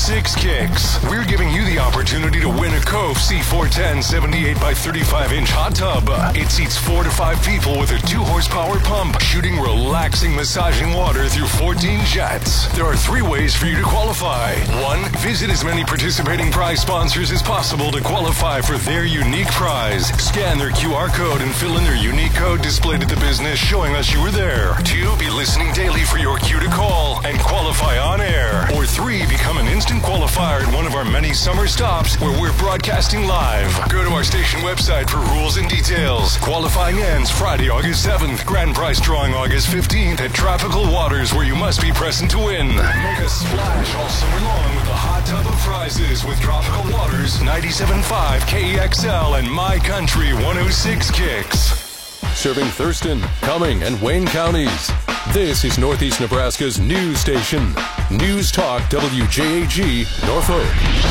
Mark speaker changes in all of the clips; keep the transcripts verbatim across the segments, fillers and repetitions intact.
Speaker 1: six Kicks. We're giving you the opportunity to win a Cove C four ten seventy-eight by thirty-five inch hot tub. It seats four to five people with a two horsepower pump, shooting relaxing, massaging water through fourteen jets. There are three ways for you to qualify. One, visit as many participating prize sponsors as possible to qualify for their unique prize. Scan their Q R code and fill in their unique code displayed at the business showing us you were there. Two, be listening daily for your cue to call and qualify on air. Or three, become an instant qualifier at one of our many summer stops where we're broadcasting live. Go to our station website for rules and details. Qualifying ends Friday, August seventh. Grand prize drawing August fifteenth at Tropical Waters, where you must be present to win. Make a splash all summer long with a hot tub of prizes with Tropical Waters, ninety-seven point five K E X L and My Country one oh six Kicks.
Speaker 2: Serving Thurston, Cumming, and Wayne counties. This is Northeast Nebraska's news station. News Talk W J A G, Norfolk.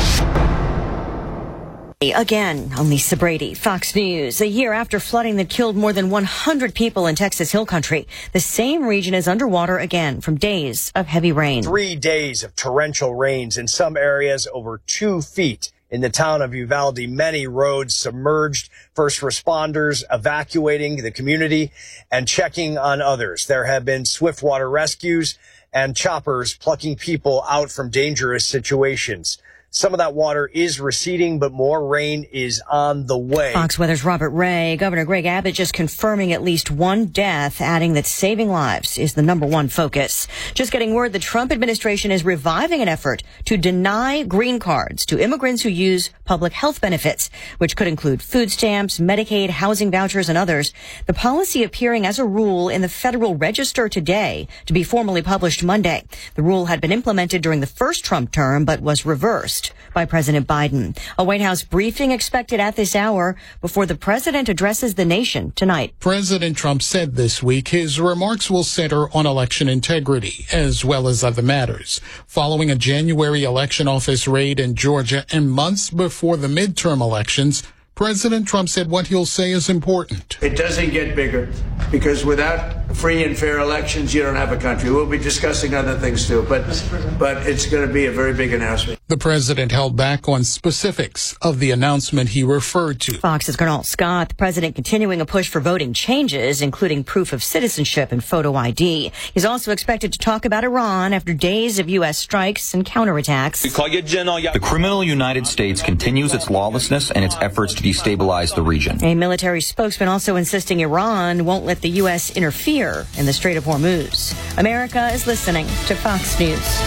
Speaker 3: Again, I'm Lisa Brady, Fox News. A year after flooding that killed more than one hundred people in Texas Hill Country, the same region is underwater again from days of heavy rain.
Speaker 4: Three days of torrential rains, in some areas over two feet. In the town of Uvalde, many roads submerged. First responders evacuating the community and checking on others. There have been swiftwater rescues and choppers plucking people out from dangerous situations. Some of that water is receding, but more rain is on the way.
Speaker 3: Fox Weather's Robert Ray. Governor Greg Abbott just confirming at least one death, adding that saving lives is the number one focus. Just getting word the Trump administration is reviving an effort to deny green cards to immigrants who use public health benefits, which could include food stamps, Medicaid, housing vouchers, and others. The policy appearing as a rule in the Federal Register today to be formally published Monday. The rule had been implemented during the first Trump term, but was reversed by President Biden. A White House briefing expected at this hour before the president addresses the nation tonight.
Speaker 5: President Trump said this week his remarks will center on election integrity as well as other matters. Following a January election office raid in Georgia and months before the midterm elections, President Trump said what he'll say is important.
Speaker 6: It doesn't get bigger because without free and fair elections, you don't have a country. We'll be discussing other things too, but but it's going to be a very big announcement.
Speaker 5: The president held back on specifics of the announcement he referred to.
Speaker 3: Fox's Gernal Scott, the president continuing a push for voting changes, including proof of citizenship and photo I D. He's also expected to talk about Iran after days of U S strikes and counterattacks.
Speaker 7: The criminal United States continues its lawlessness and its efforts to destabilize the region.
Speaker 3: A military spokesman also insisting Iran won't let the U S interfere in the Strait of Hormuz. America is listening to Fox News.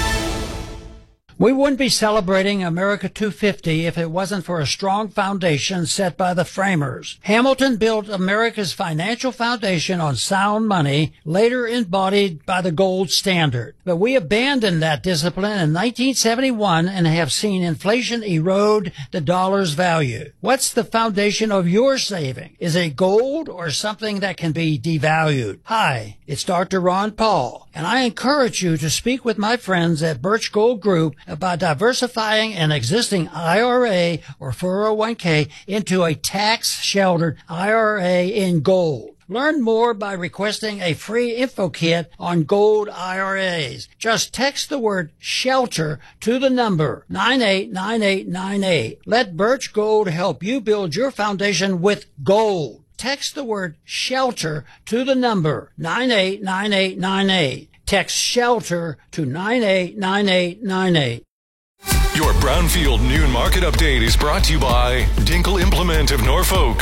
Speaker 8: We wouldn't be celebrating America two fifty if it wasn't for a strong foundation set by the framers. Hamilton built America's financial foundation on sound money, later embodied by the gold standard. But we abandoned that discipline in nineteen seventy-one and have seen inflation erode the dollar's value. What's the foundation of your saving? Is it gold or something that can be devalued? Hi, it's Doctor Ron Paul, and I encourage you to speak with my friends at Birch Gold Group about diversifying an existing I R A or four oh one k into a tax-sheltered I R A in gold. Learn more by requesting a free info kit on gold I R As. Just text the word SHELTER to the number nine eight nine eight nine eight. Let Birch Gold help you build your foundation with gold. Text the word SHELTER to the number nine eight nine eight nine eight. Text SHELTER to nine eight nine eight nine eight.
Speaker 1: Your Brownfield Noon Market Update is brought to you by Dinkle Implement of Norfolk.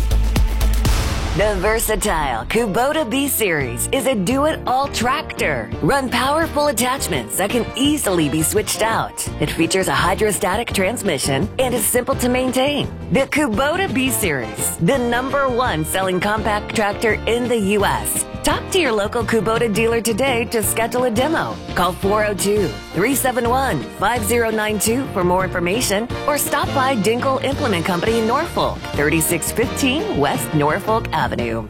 Speaker 9: The versatile Kubota B-Series is a do-it-all tractor. Run powerful attachments that can easily be switched out. It features a hydrostatic transmission and is simple to maintain. The Kubota B-Series, the number one selling compact tractor in the U S Talk to your local Kubota dealer today to schedule a demo. Call four oh two, three seven one, five oh nine two for more information or stop by Dinkle Implement Company in Norfolk, thirty-six fifteen West Norfolk Avenue.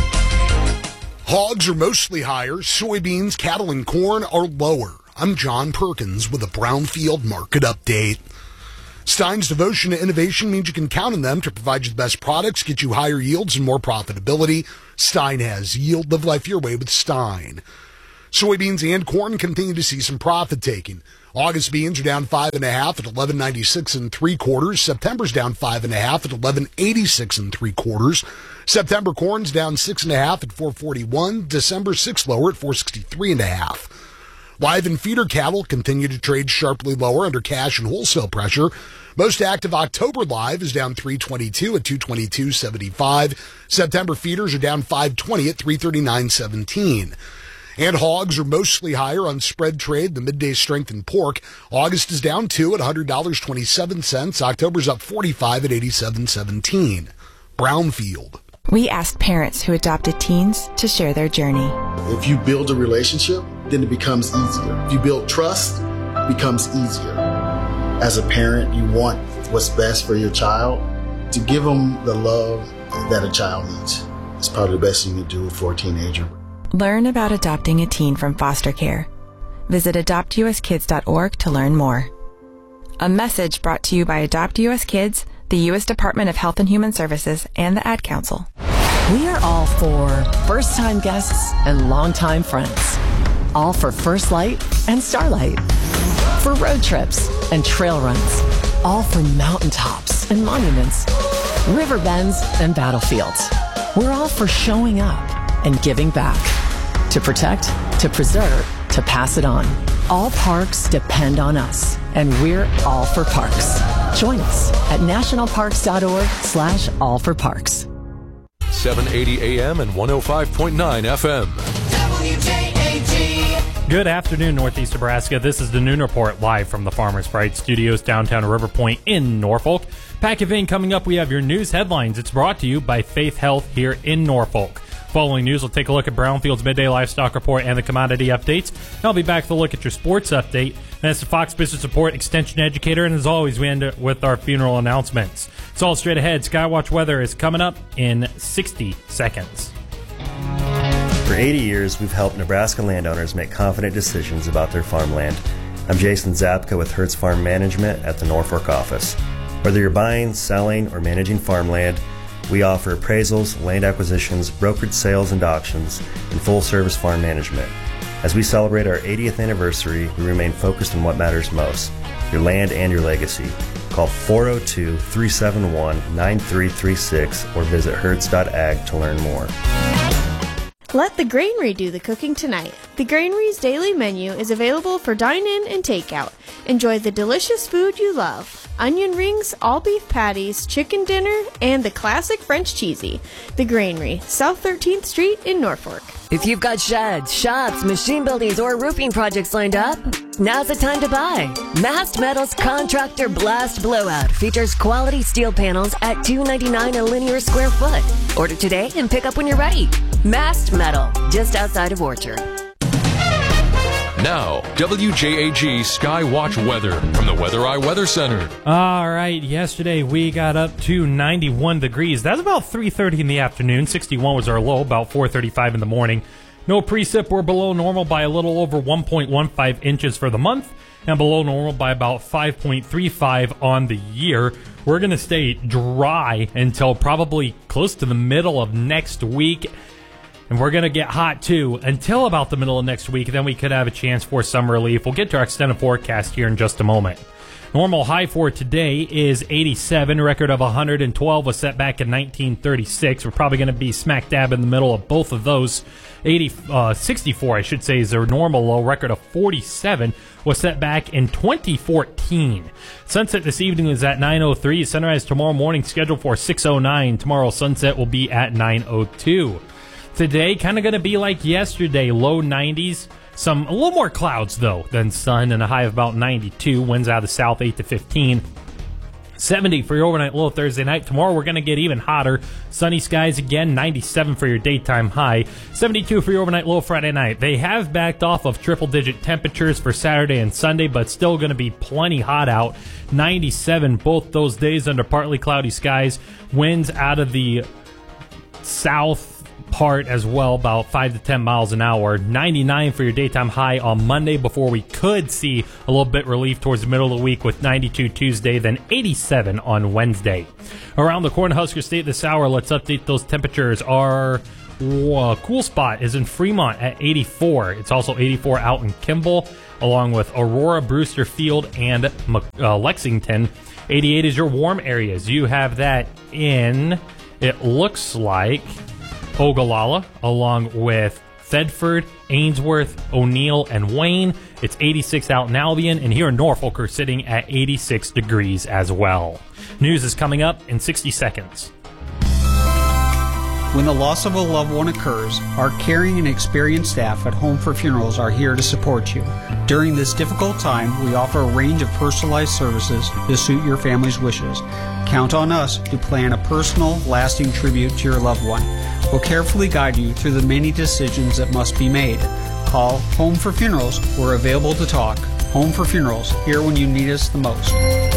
Speaker 10: Hogs are mostly higher. Soybeans, cattle, and corn are lower. I'm John Perkins with a Brownfield Market Update. Stein's devotion to innovation means you can count on them to provide you the best products, get you higher yields and more profitability. Stein has yield, live life your way with Stein. Soybeans and corn continue to see some profit taking. August beans are down five and a half at eleven ninety-six and three quarters. September's down five and a half at eleven eighty-six and three quarters. September corn's down six and a half at four forty-one. December six lower at four sixty-three and a half. Live and feeder cattle continue to trade sharply lower under cash and wholesale pressure. Most active October live is down three twenty-two at two twenty-two seventy-five. September feeders are down five twenty at three thirty-nine seventeen. And hogs are mostly higher on spread trade, the midday strength in pork. August is down two at one hundred dollars and twenty-seven cents. October's up forty-five at eighty-seven seventeen. Brownfield.
Speaker 11: We asked parents who adopted teens to share their journey.
Speaker 12: If you build a relationship, then it becomes easier. If you build trust, it becomes easier. As a parent, you want what's best for your child. To give them the love that a child needs. It's probably the best you can do for a teenager.
Speaker 11: Learn about adopting a teen from foster care. Visit adopt u s kids dot org to learn more. A message brought to you by Adopt U S Kids, the U S Department of Health and Human Services, and the Ad Council.
Speaker 13: We are all for first-time guests and longtime friends. All for First Light and Starlight. For road trips and trail runs. All for mountaintops and monuments. River bends and battlefields. We're all for showing up and giving back. To protect, to preserve, to pass it on. All parks depend on us, and we're all for parks. Join us at nationalparks.org slash all for parks.
Speaker 2: seven eighty A M and one oh five point nine F M.
Speaker 14: W J A G.
Speaker 15: Good afternoon, Northeast Nebraska. This is the Noon Report live from the Farmers Pride Studios downtown River Point in Norfolk. Pack of in coming up, we have your news headlines. It's brought to you by Faith Health here in Norfolk. Following news, we'll take a look at Brownfield's midday livestock report and the commodity updates. And I'll be back to look at your sports update. That's the Fox Business Report Extension Educator. And as always, we end it with our funeral announcements. It's all straight ahead. Skywatch weather is coming up in sixty seconds.
Speaker 16: For eighty years, we've helped Nebraska landowners make confident decisions about their farmland. I'm Jason Zapka with Hertz Farm Management at the Norfolk office. Whether you're buying, selling, or managing farmland, we offer appraisals, land acquisitions, brokered sales and auctions, and full-service farm management. As we celebrate our eightieth anniversary, we remain focused on what matters most, your land and your legacy. Call four oh two, three seven one, nine three three six or visit hertz dot ag to learn more.
Speaker 17: Let the Granary do the cooking tonight. The Granary's daily menu is available for dine-in and takeout. Enjoy the delicious food you love. Onion rings, all beef patties, chicken dinner, and the classic French cheesy. The Granary, South thirteenth Street in Norfolk.
Speaker 9: If you've got sheds, shops, machine buildings, or roofing projects lined up, now's the time to buy. Mast Metal's Contractor Blast Blowout features quality steel panels at two ninety-nine a linear square foot. Order today and pick up when you're ready. Mast Metal, just outside of Orchard.
Speaker 2: Now, W J A G Skywatch weather from the Weather Eye Weather Center.
Speaker 15: All right, yesterday we got up to ninety-one degrees. That's about three thirty in the afternoon. sixty-one was our low, about four thirty-five in the morning. No precip, we're below normal by a little over one point one five inches for the month, and below normal by about five point three five on the year. We're going to stay dry until probably close to the middle of next week. And we're going to get hot, too, until about the middle of next week. Then we could have a chance for some relief. We'll get to our extended forecast here in just a moment. Normal high for today is eighty-seven. Record of one hundred twelve was set back in nineteen thirty-six. We're probably going to be smack dab in the middle of both of those. eighty, uh, sixty-four, I should say, is their normal low. Record of forty-seven was set back in twenty fourteen. Sunset this evening is at nine oh three. Sunrise tomorrow morning scheduled for six oh nine. Tomorrow's sunset will be at nine oh two. Today, kind of going to be like yesterday, low nineties. Some a little more clouds, though, than sun, and a high of about ninety-two. Winds out of the south, eight to fifteen. seventy for your overnight low Thursday night. Tomorrow, we're going to get even hotter. Sunny skies again, ninety-seven for your daytime high. seventy-two for your overnight low Friday night. They have backed off of triple-digit temperatures for Saturday and Sunday, but still going to be plenty hot out. ninety-seven both those days under partly cloudy skies. Winds out of the south part as well, about five to ten miles an hour. ninety-nine for your daytime high on Monday before we could see a little bit relief towards the middle of the week with ninety-two Tuesday, then eighty-seven on Wednesday. Around the Cornhusker State this hour, let's update those temperatures. Our uh, cool spot is in Fremont at eighty-four. It's also eighty-four out in Kimball, along with Aurora, Brewster Field, and uh, Lexington. eighty-eight is your warm areas. You have that in, it looks like, Ogallala, along with Thedford, Ainsworth, O'Neill, and Wayne. It's eighty-six out in Albion, and here in Norfolk we're sitting at eighty-six degrees as well. News is coming up in sixty seconds.
Speaker 18: When the loss of a loved one occurs, our caring and experienced staff at Home for Funerals are here to support you. During this difficult time, we offer a range of personalized services to suit your family's wishes. Count on us to plan a personal, lasting tribute to your loved one. We'll carefully guide you through the many decisions that must be made. Call Home for Funerals. We're available to talk. Home for Funerals, here when you need us the most.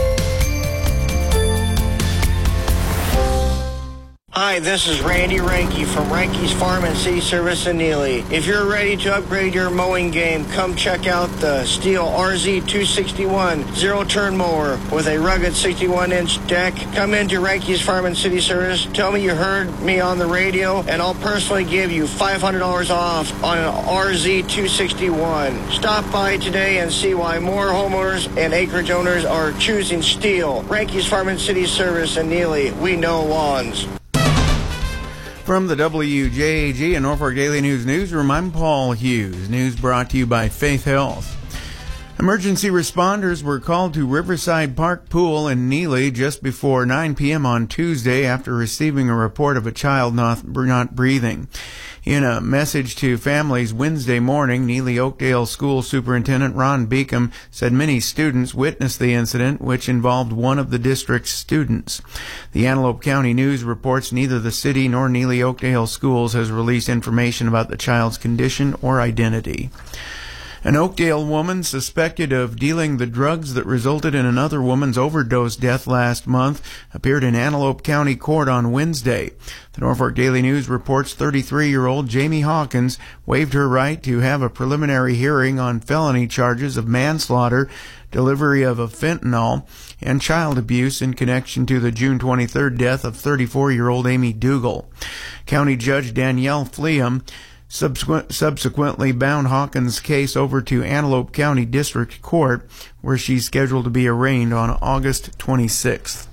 Speaker 19: Hi, this is Randy Ranke from Ranke's Farm and City Service in Neely. If you're ready to upgrade your mowing game, come check out the Steel R Z two sixty-one zero-turn mower with a rugged sixty-one inch deck. Come into Ranke's Farm and City Service, tell me you heard me on the radio, and I'll personally give you five hundred dollars off on an R Z two sixty-one. Stop by today and see why more homeowners and acreage owners are choosing Steel. Ranke's Farm and City Service in Neely. We know lawns.
Speaker 20: From the W J A G and Norfolk Daily News Newsroom, I'm Paul Hughes. News brought to you by Faith Health. Emergency responders were called to Riverside Park Pool in Neely just before nine p.m. on Tuesday after receiving a report of a child not, not breathing. In a message to families Wednesday morning, Neely Oakdale School Superintendent Ron Beacom said many students witnessed the incident, which involved one of the district's students. The Antelope County News reports neither the city nor Neely Oakdale Schools has released information about the child's condition or identity. An Oakdale woman suspected of dealing the drugs that resulted in another woman's overdose death last month appeared in Antelope County Court on Wednesday. The Norfolk Daily News reports thirty-three-year-old Jamie Hawkins waived her right to have a preliminary hearing on felony charges of manslaughter, delivery of a fentanyl, and child abuse in connection to the June twenty-third death of thirty-four-year-old Amy Dougal. County Judge Danielle Fleam subsequently bound Hawkins' case over to Antelope County District Court, where she's scheduled to be arraigned on August twenty-sixth.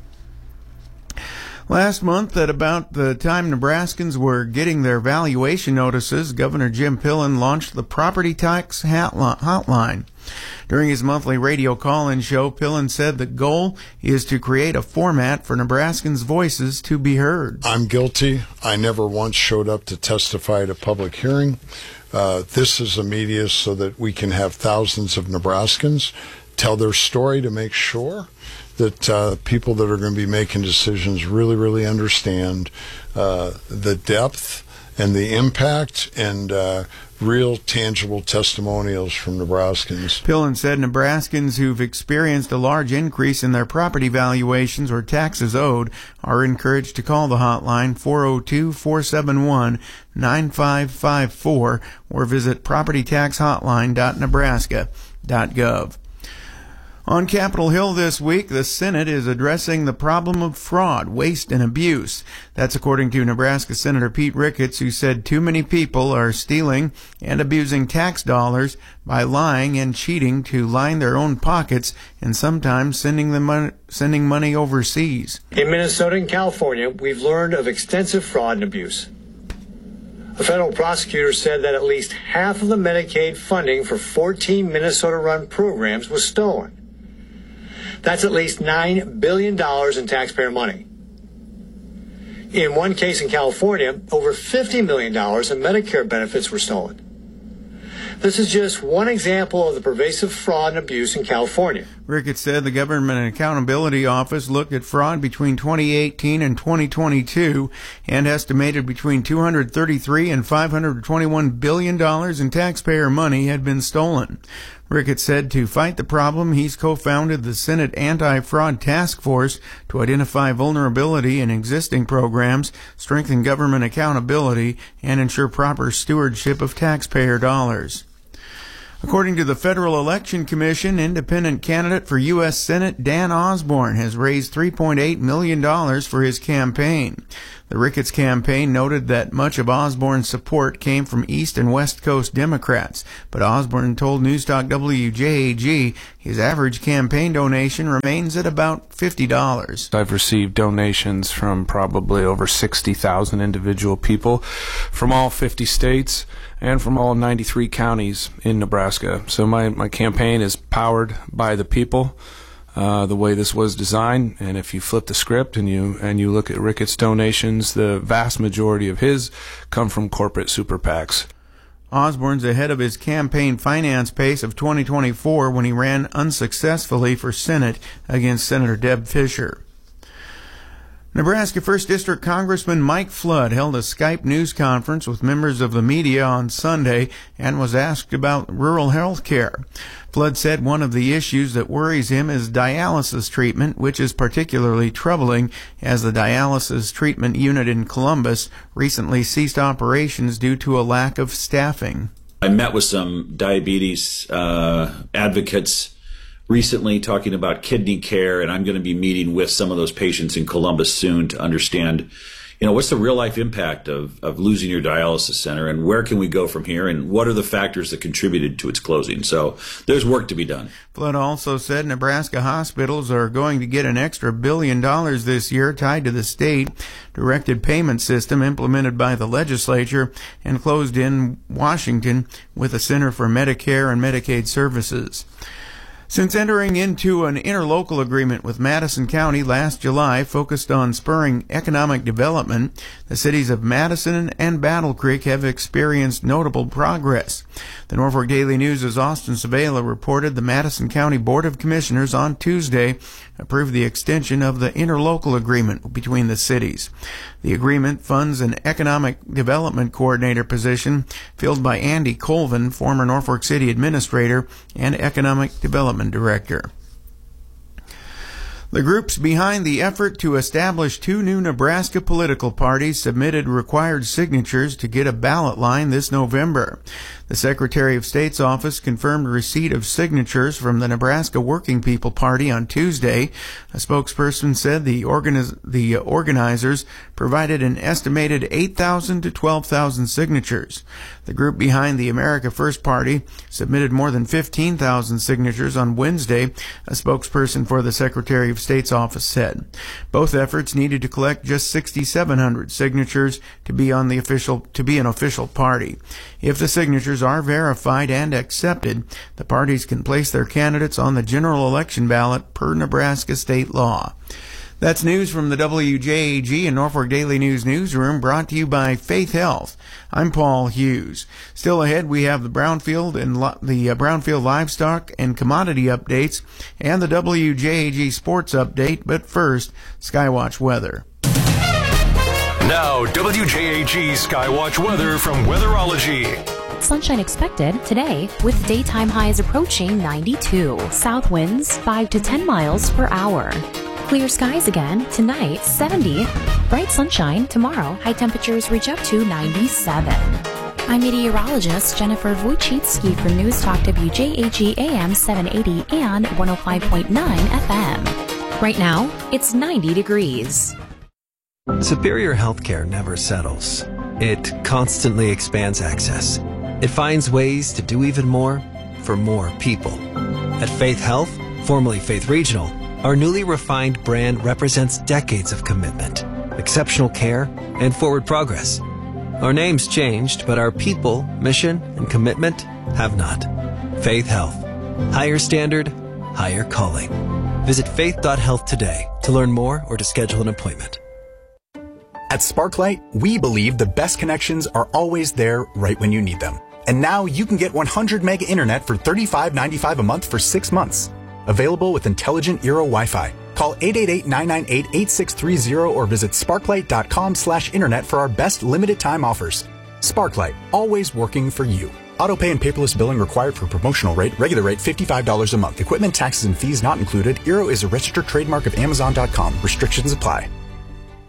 Speaker 20: Last month, at about the time Nebraskans were getting their valuation notices, Governor Jim Pillen launched the Property Tax Hotline. During his monthly radio call-in show, Pillen said the goal is to create a format for Nebraskans' voices to be heard.
Speaker 21: I'm guilty. I never once showed up to testify at a public hearing. Uh, this is a media so that we can have thousands of Nebraskans tell their story to make sure that uh, people that are going to be making decisions really, really understand uh, the depth and the impact and uh, real tangible testimonials from Nebraskans.
Speaker 20: Pillen said Nebraskans who've experienced a large increase in their property valuations or taxes owed are encouraged to call the hotline four oh two, four seven one, nine five five four or visit property tax hotline dot nebraska dot gov. On Capitol Hill this week, the Senate is addressing the problem of fraud, waste, and abuse. That's according to Nebraska Senator Pete Ricketts, who said too many people are stealing and abusing tax dollars by lying and cheating to line their own pockets and sometimes sending them mon- sending money overseas.
Speaker 22: In Minnesota and California, we've learned of extensive fraud and abuse. A federal prosecutor said that at least half of the Medicaid funding for fourteen Minnesota-run programs was stolen. That's at least nine billion dollars in taxpayer money. In one case in California, over fifty million dollars in Medicare benefits were stolen. This is just one example of the pervasive fraud and abuse in California.
Speaker 20: Ricketts said the Government Accountability Office looked at fraud between twenty eighteen and twenty twenty-two and estimated between two hundred thirty-three and five hundred twenty-one billion dollars in taxpayer money had been stolen. Ricketts said to fight the problem, he's co-founded the Senate Anti-Fraud Task Force to identify vulnerability in existing programs, strengthen government accountability, and ensure proper stewardship of taxpayer dollars. According to the Federal Election Commission, independent candidate for U S Senate Dan Osborne has raised three point eight million dollars for his campaign. The Ricketts campaign noted that much of Osborne's support came from East and West Coast Democrats, but Osborne told Newstalk W J A G his average campaign donation remains at about fifty dollars.
Speaker 4: I've received donations from probably over sixty thousand individual people from all fifty states and from all ninety-three counties in Nebraska. So my, my campaign is powered by the people, uh, the way this was designed. And if you flip the script and you and you look at Ricketts' donations, the vast majority of his come from corporate super PACs.
Speaker 20: Osborne's ahead of his campaign finance pace of twenty twenty-four when he ran unsuccessfully for Senate against Senator Deb Fischer. Nebraska first District Congressman Mike Flood held a Skype news conference with members of the media on Sunday and was asked about rural health care. Flood said one of the issues that worries him is dialysis treatment, which is particularly troubling as the dialysis treatment unit in Columbus recently ceased operations due to a lack of staffing.
Speaker 6: I met with some diabetes uh, advocates recently talking about kidney care, and I'm going to be meeting with some of those patients in Columbus soon to understand, you know, what's the real life impact of, of losing your dialysis center and where can we go from here and what are the factors that contributed to its closing. So there's work to be done.
Speaker 20: Flood also said Nebraska hospitals are going to get an extra billion dollars this year tied to the state directed payment system implemented by the legislature and closed in Washington with a Center for Medicare and Medicaid Services. Since entering into an interlocal agreement with Madison County last July focused on spurring economic development, the cities of Madison and Battle Creek have experienced notable progress. The Norfolk Daily News' Austin Savela reported the Madison County Board of Commissioners on Tuesday approved the extension of the interlocal agreement between the cities. The agreement funds an economic development coordinator position filled by Andy Colvin, former Norfolk City administrator and economic development director. The groups behind the effort to establish two new Nebraska political parties submitted required signatures to get a ballot line this November. The Secretary of State's office confirmed receipt of signatures from the Nebraska Working People Party on Tuesday. A spokesperson said the, organiz- the organizers provided an estimated eight thousand to twelve thousand signatures. The group behind the America First Party submitted more than fifteen thousand signatures on Wednesday, a spokesperson for the Secretary of State's office said. Both efforts needed to collect just six thousand seven hundred signatures to be on the official to be an official party. If the signatures are verified and accepted, the parties can place their candidates on the general election ballot per Nebraska state law. That's news from the W J A G and Norfolk Daily News newsroom, brought to you by Faith Health. I'm Paul Hughes. Still ahead, we have the Brownfield and lo- the uh, Brownfield livestock and commodity updates and the W J A G sports update. But first, Skywatch weather.
Speaker 1: Now, W J A G Skywatch weather from Weatherology.
Speaker 23: Sunshine expected today with daytime highs approaching ninety-two. South winds five to ten miles per hour. Clear skies again tonight, seventy. Bright sunshine tomorrow. High temperatures reach up to ninety-seven. I'm meteorologist Jennifer Wojcicki for News Talk W J A G A M seven eighty and one oh five point nine F M. Right now, it's ninety degrees.
Speaker 24: Superior Healthcare never settles. It constantly expands access. It finds ways to do even more for more people. At Faith Health, formerly Faith Regional, our newly refined brand represents decades of commitment, exceptional care, and forward progress. Our name's changed, but our people, mission, and commitment have not. Faith Health. Higher standard, higher calling. Visit faith dot health today to learn more or to schedule an appointment.
Speaker 25: At Sparklight, we believe the best connections are always there right when you need them. And now you can get one hundred meg internet for thirty-five ninety-five a month for six months. Available with intelligent Eero Wi-Fi. Call eight eight eight, nine nine eight, eight six three zero or visit sparklight.com slash internet for our best limited time offers. Sparklight, always working for you. Autopay and paperless billing required for promotional rate. Regular rate fifty-five dollars a month. Equipment, taxes, and fees not included. Eero is a registered trademark of amazon dot com. Restrictions apply.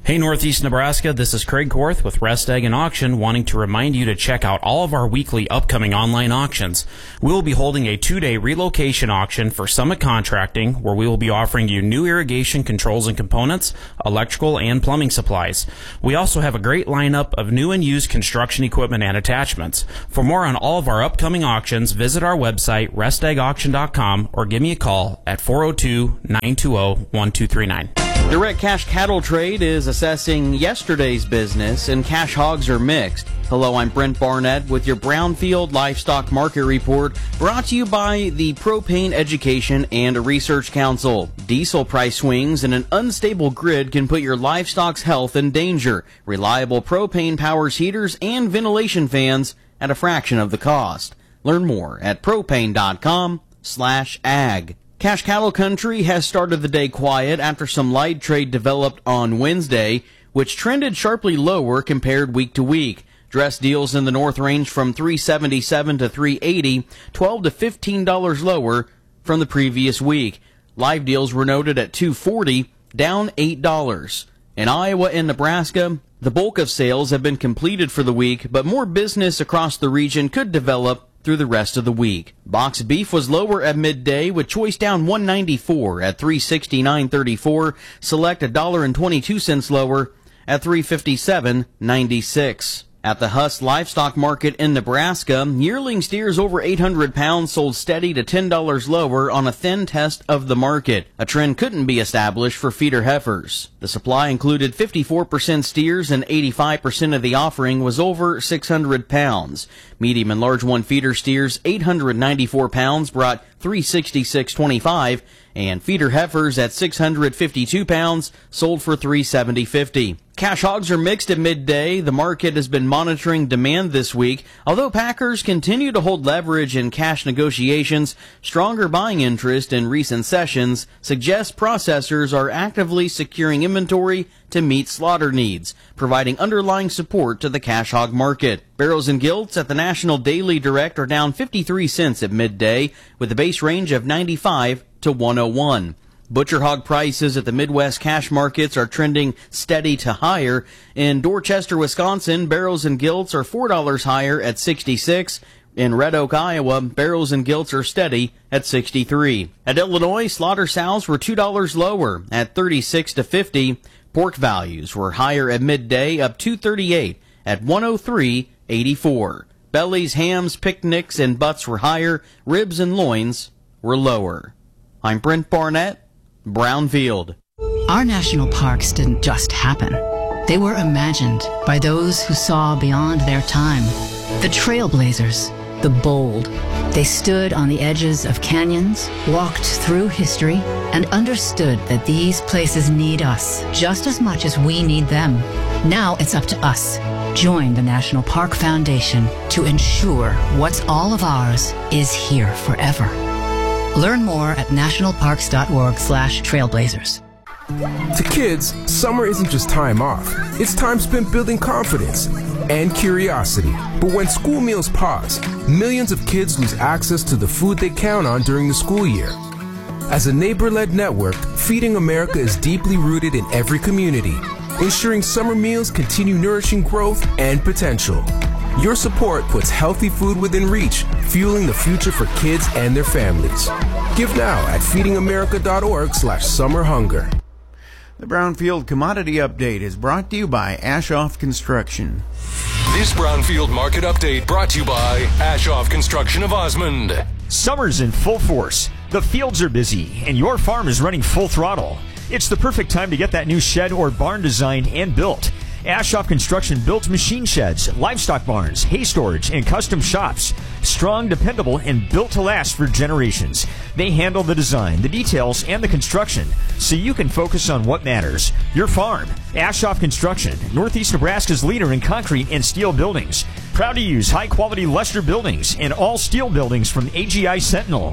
Speaker 3: Hey Northeast Nebraska, this is Craig Korth with Rest Egg and Auction, wanting to remind you to check out all of our weekly upcoming online auctions. We will be holding a two-day relocation auction for Summit Contracting, where we will be offering you new irrigation controls and components, electrical and plumbing supplies. We also have a great lineup of new and used construction equipment and attachments. For more on all of our upcoming auctions, visit our website, rest egg auction dot com, or give me a call at four oh two, nine two oh, one two three nine.
Speaker 5: Direct Cash Cattle Trade is assessing yesterday's business, and cash hogs are mixed. Hello, I'm Brent Barnett with your Brownfield Livestock Market Report, brought to you by the Propane Education and Research Council. Diesel price swings and an unstable grid can put your livestock's health in danger. Reliable propane powers heaters and ventilation fans at a fraction of the cost. Learn more at propane dot com slash ag. Cash Cattle Country has started the day quiet after some light trade developed on Wednesday, which trended sharply lower compared week to week. Dress deals in the north range from three seventy-seven to three eighty, twelve to fifteen dollars lower from the previous week. Live deals were noted at two forty, down eight dollars. In Iowa and Nebraska, the bulk of sales have been completed for the week, but more business across the region could develop through the rest of the week. Box beef was lower at midday, with choice down one ninety-four at three sixty-nine thirty-four. Select one dollar and twenty-two cents lower at three fifty-seven ninety-six. At the Huss Livestock Market in Nebraska, yearling steers over eight hundred pounds sold steady to ten dollars lower on a thin test of the market. A trend couldn't be established for feeder heifers. The supply included fifty-four percent steers, and eighty-five percent of the offering was over six hundred pounds. Medium and large one feeder steers, eight hundred ninety-four pounds, brought three sixty-six twenty-five, and feeder heifers at six hundred fifty-two pounds sold for three seventy fifty. Cash hogs are mixed at midday. The market has been monitoring demand this week. Although packers continue to hold leverage in cash negotiations, stronger buying interest in recent sessions suggests processors are actively securing inventory to meet slaughter needs, providing underlying support to the cash hog market. Barrels and gilts at the National Daily Direct are down fifty-three cents at midday, with a base range of ninety-five to one oh one. Butcher hog prices at the Midwest cash markets are trending steady to higher. In Dorchester, Wisconsin, barrels and gilts are four dollars higher at sixty-six. In Red Oak, Iowa, barrels and gilts are steady at sixty-three. At Illinois, slaughter sows were two dollars lower at thirty-six to fifty. Pork values were higher at midday, up two thirty-eight at one oh three eighty-four. Bellies, hams, picnics, and butts were higher. Ribs and loins were lower. I'm Brent Barnett, Brownfield.
Speaker 7: Our national parks didn't just happen. They were imagined by those who saw beyond their time. The trailblazers, the bold. They stood on the edges of canyons, walked through history, and understood that these places need us just as much as we need them. Now it's up to us. Join the National Park Foundation to ensure what's all of ours is here forever. Learn more at nationalparks.org slash trailblazers.
Speaker 8: To kids, summer isn't just time off. It's time spent building confidence and curiosity. But when school meals pause, millions of kids lose access to the food they count on during the school year. As a neighbor-led network, Feeding America is deeply rooted in every community, ensuring summer meals continue nourishing growth and potential. Your support puts healthy food within reach, fueling the future for kids and their families. Give now at feedingamerica.org slash summer hunger.
Speaker 20: The Brownfield Commodity Update is brought to you by Ashoff Construction.
Speaker 1: This Brownfield Market Update brought to you by Ashoff Construction of Osmond.
Speaker 10: Summer's in full force. The fields are busy, and your farm is running full throttle. It's the perfect time to get that new shed or barn designed and built. Ashoff Construction builds machine sheds, livestock barns, hay storage, and custom shops. Strong, dependable, and built to last for generations. They handle the design, the details, and the construction, so you can focus on what matters, your farm. Ashoff Construction, Northeast Nebraska's leader in concrete and steel buildings. Proud to use high-quality Lester buildings and all steel buildings from A G I Sentinel.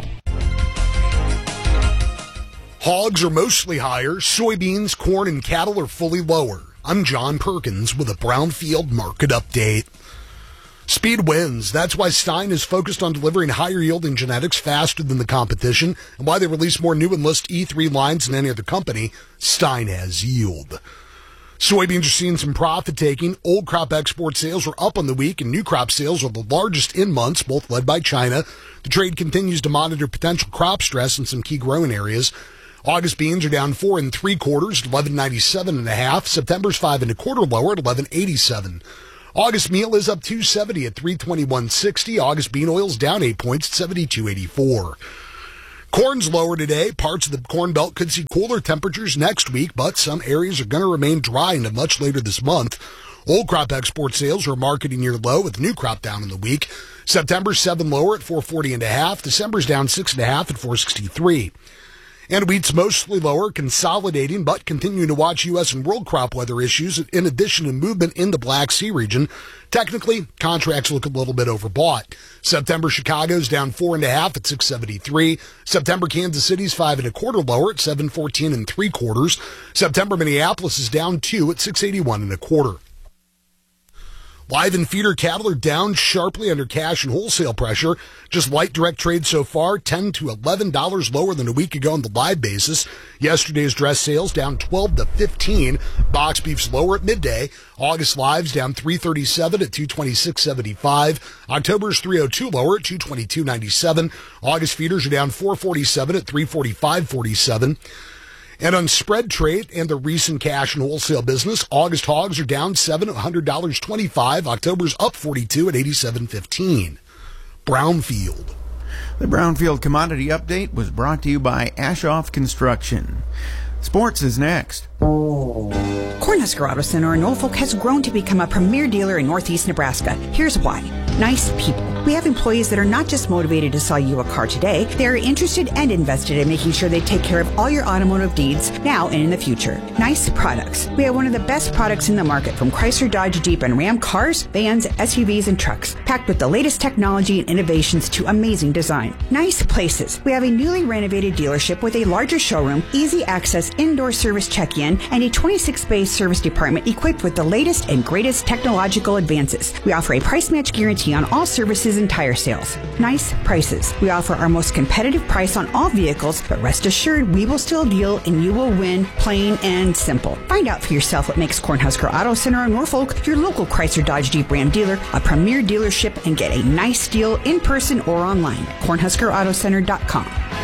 Speaker 26: Hogs are mostly higher. Soybeans, corn, and cattle are fully lower. I'm John Perkins with a Brownfield Market Update. Speed wins. That's why Stein is focused on delivering higher yielding genetics faster than the competition, and why they release more new Enlist E three lines than any other company. Stein has yield. Soybeans are seeing some profit taking. Old crop export sales are up on the week, and new crop sales are the largest in months, both led by China. The trade continues to monitor potential crop stress in some key growing areas. August beans are down four and three quarters at eleven ninety-seven and a half. September's five and a quarter lower at eleven eighty-seven. August meal is up two seventy at three twenty-one sixty. August bean oil's down eight points at seventy-two eighty-four. Corn's lower today. Parts of the Corn Belt could see cooler temperatures next week, but some areas are going to remain dry into much later this month. Old crop export sales are marketing near low, with new crop down in the week. September's seven lower at four forty and a half. December's down six and a half at four sixty-three. And wheat's mostly lower, consolidating, but continuing to watch U S and world crop weather issues in addition to movement in the Black Sea region. Technically, contracts look a little bit overbought. September Chicago's down four and a half at six seventy-three. September Kansas City's five and a quarter lower at seven fourteen and three quarters. September Minneapolis is down two at six eighty-one and a quarter. Live and feeder cattle are down sharply under cash and wholesale pressure. Just light direct trade so far, ten to eleven dollars lower than a week ago on the live basis. Yesterday's dress sales down twelve to fifteen. Box beef's lower at midday. August lives down three thirty-seven at two twenty-six seventy-five. October's three oh two lower at two twenty-two ninety-seven. August feeders are down four forty-seven at three forty-five forty-seven. And on spread trade and the recent cash and wholesale business, August hogs are down seven at one hundred dollars and twenty-five cents. October's up forty-two at eighty-seven fifteen. Brownfield.
Speaker 20: The Brownfield Commodity Update was brought to you by Ashoff Construction. Sports is next.
Speaker 11: Cornhusker Auto Center in Norfolk has grown to become a premier dealer in Northeast Nebraska. Here's why. Nice people. We have employees that are not just motivated to sell you a car today, they are interested and invested in making sure they take care of all your automotive needs now and in the future. Nice products. We have one of the best products in the market, from Chrysler, Dodge, Jeep, and Ram cars, vans, S U Vs, and trucks, packed with the latest technology and innovations to amazing design. Nice places. We have a newly renovated dealership with a larger showroom, easy access indoor service check-in, and a twenty-six bay service department equipped with the latest and greatest technological advances. We offer a price match guarantee on all services and tire sales. Nice prices. We offer our most competitive price on all vehicles, but rest assured we will still deal and you will win, plain and simple. Find out for yourself what makes Cornhusker Auto Center in Norfolk your local Chrysler, Dodge, Jeep, Ram dealer, a premier dealership, and get a nice deal in person or online. cornhusker auto center dot com.